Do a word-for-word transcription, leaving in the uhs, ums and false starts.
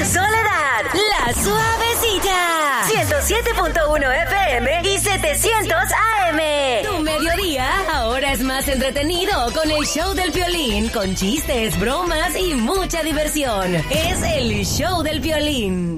Soledad, La Suavecita. ciento siete punto uno F M y setecientos A M. Tu mediodía ahora es más entretenido con el show del Piolín, con chistes, bromas y mucha diversión. Es el show del Piolín.